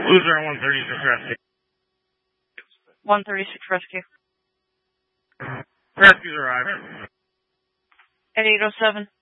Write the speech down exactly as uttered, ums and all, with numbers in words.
Loser on one thirty-six rescue. one thirty-six rescue. Rescue's arrived. At eight oh seven.